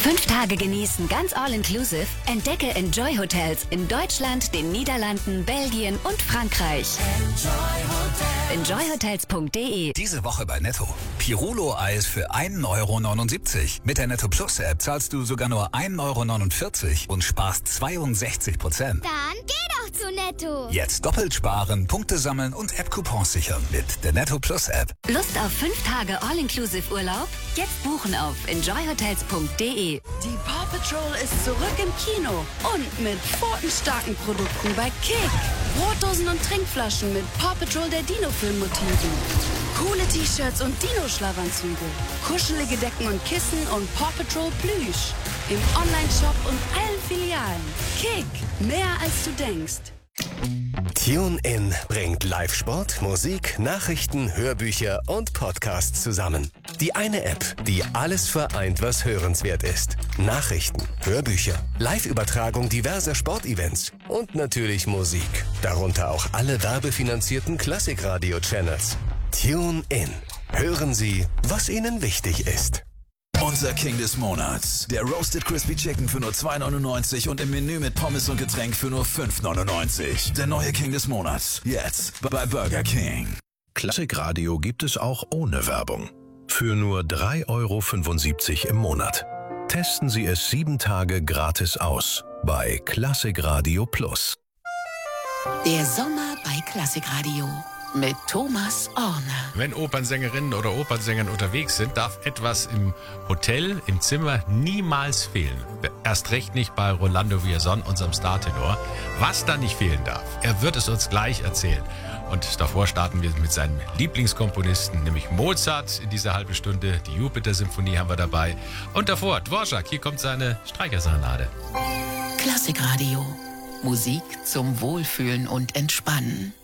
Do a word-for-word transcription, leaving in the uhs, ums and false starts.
Fünf Tage genießen, ganz all-inclusive. Entdecke Enjoy Hotels in Deutschland, den Niederlanden, Belgien und Frankreich. enjoy hotels punkt de. Diese Woche bei Netto. Pirulo-Eis für ein Euro neunundsiebzig. Mit der Netto Plus App zahlst du sogar nur ein Euro neunundvierzig und sparst zweiundsechzig Prozent. Dann geh doch zu Netto. Jetzt doppelt sparen, Punkte sammeln und App-Coupons sichern mit der Netto Plus App. Lust auf fünf Tage all-inclusive Urlaub? Jetzt buchen auf enjoy hotels punkt de. Die Paw Patrol ist zurück im Kino und mit pfotenstarken Produkten bei Kick. Brotdosen und Trinkflaschen mit Paw Patrol der Dino-Film-Motiven. Coole T-Shirts und Dino-Schlafanzüge. Kuschelige Decken und Kissen und Paw Patrol Plüsch. Im Online-Shop und allen Filialen. Kick, mehr als du denkst. TuneIn bringt Live-Sport, Musik, Nachrichten, Hörbücher und Podcasts zusammen. Die eine App, die alles vereint, was hörenswert ist. Nachrichten, Hörbücher, Live-Übertragung diverser Sportevents und natürlich Musik. Darunter auch alle werbefinanzierten Klassikradio-Channels. TuneIn. Hören Sie, was Ihnen wichtig ist. Unser King des Monats. Der Roasted Crispy Chicken für nur zwei neunundneunzig und im Menü mit Pommes und Getränk für nur fünf neunundneunzig. Der neue King des Monats. Jetzt bei Burger King. Klassikradio gibt es auch ohne Werbung. Für nur drei Euro fünfundsiebzig im Monat. Testen Sie es sieben Tage gratis aus bei Klassikradio Plus. Der Sommer bei Klassikradio. Mit Thomas Orner. Wenn Opernsängerinnen oder Opernsänger unterwegs sind, darf etwas im Hotel, im Zimmer niemals fehlen. Erst recht nicht bei Rolando Villazón, unserem Startenor. Was da nicht fehlen darf, er wird es uns gleich erzählen. Und davor starten wir mit seinem Lieblingskomponisten, nämlich Mozart in dieser halben Stunde. Die Jupiter-Symphonie haben wir dabei. Und davor Dvorak, hier kommt seine Streicherserenade. Klassikradio. Musik zum Wohlfühlen und Entspannen.